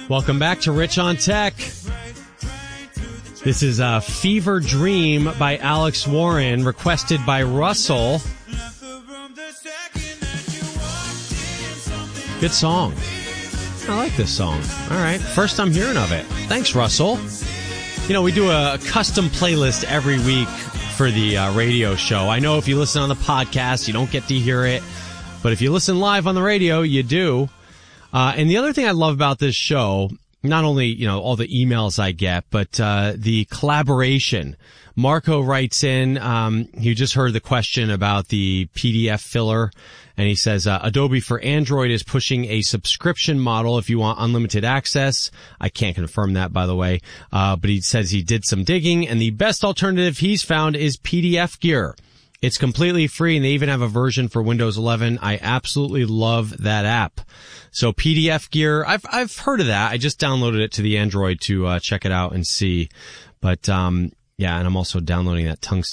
Welcome back to Rich on Tech. This is Fever Dream by Alex Warren, requested by Russell. Good song. I like this song. All right, first I'm hearing of it. Thanks, Russell. You know, we do a custom playlist every week for the radio show. I know if you listen on the podcast, you don't get to hear it. But if you listen live on the radio, you do. And the other thing I love about this show, not only, you know, all the emails I get, but the collaboration. Marco writes in, he just heard the question about the PDF filler, and he says, Adobe for Android is pushing a subscription model if you want unlimited access. I can't confirm that, by the way, but he says he did some digging, and the best alternative he's found is PDF Gear. It's completely free, and they even have a version for Windows 11. I absolutely love that app. So PDF Gear, I've heard of that. I just downloaded it to the Android to check it out and see. But yeah, and I'm also downloading that Tungsten